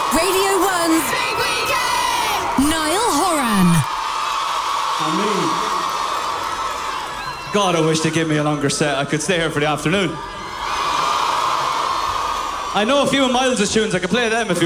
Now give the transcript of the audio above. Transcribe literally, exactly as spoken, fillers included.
Radio one's Big Weekend! Niall Horan. I mean, God, I wish they gave me a longer set. I could stay here for the afternoon. I know a few of Miles' tunes. I could play them if you